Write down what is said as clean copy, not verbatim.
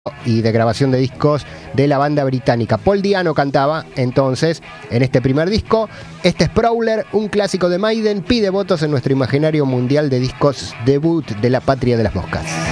y de grabación de discos de la banda británica. Paul Di'Anno cantaba entonces en este primer disco. Este es Prowler, un clásico de Maiden, pide votos en nuestro imaginario mundial de discos debut de la patria de las moscas.